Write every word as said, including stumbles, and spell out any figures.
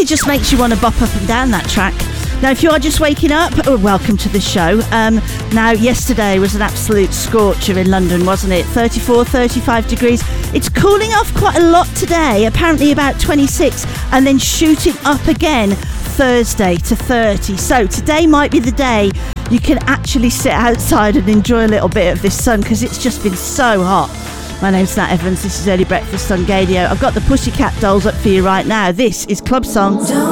just makes you want to bop up and down that track. Now, if you are just waking up, oh, welcome to the show. Um, now, yesterday was an absolute scorcher in London, wasn't it? thirty-four, thirty-five degrees. It's cooling off quite a lot today, apparently about twenty-six, and then shooting up again Thursday to thirty. So today might be the day you can actually sit outside and enjoy a little bit of this sun, because it's just been so hot. My name's Nat Evans. This is Early Breakfast on Gadio. I've got the Pussycat Dolls up for you right now. This is Club Song.